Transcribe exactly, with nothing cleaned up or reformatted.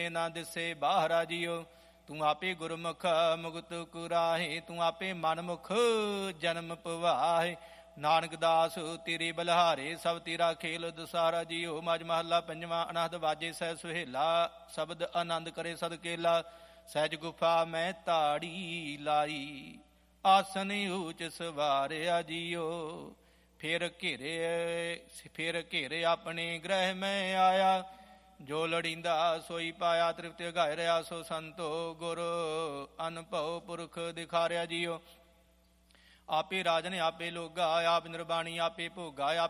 ਨਾ ਦਿਸੇ ਬਾਹਰਾ ਜੀਓ। ਤੂੰ ਆਪੇ ਗੁਰਮੁਖ ਮੁਕਤ ਕੁਰਾਹੇ, ਤੂੰ ਆਪੇ ਮਨਮੁਖ ਜਨਮ ਪਵਾਹੇ। ਨਾਨਕ ਦਾਸ ਤੇਰੇ ਬਲਿਹਾਰੇ, ਸਭ ਤੇਰਾ ਖੇਲ ਦਸਾਰਾ ਜੀਓ। ਮਜ ਮਹੱਲਾ ਪੰਜਵਾਂ। ਅਨਹਦ ਵਾਜੇ ਸਹਿ ਸੁਹੇਲਾ, ਸ਼ਬਦ ਆਨੰਦ ਕਰੇ ਸਦਕੇਲਾ। ਸਹਿਜ ਗੁਫਾ ਮੈਂ ਤਾੜੀ ਲਾਈ, ਆਸਨ ਊਚ ਸਵਾਰਿਆ ਜੀਓ। ਫਿਰ ਘੇਰੇ ਫਿਰ ਘੇਰੇ ਆਪਣੇ ਗ੍ਰਹਿ ਮੈਂ ਆਇਆ, ਜੋ ਲੜੀਂਦਾ ਸੋਈ ਪਾਇਆ। ਤ੍ਰਿਪਤ ਗਾਇ ਰਿਹਾ ਸੋ ਸੰਤੋ, ਗੁਰ ਅਨਭਉ ਪੁਰਖ ਦਿਖਾਰਿਆ ਜੀਓ। ਆਪੇ ਰਾਜਨ ਆਪੇ ਲੋਗਾ, ਆਪ ਨਿਰਬਾਣੀ ਆਪੇ ਭੋਗਾ।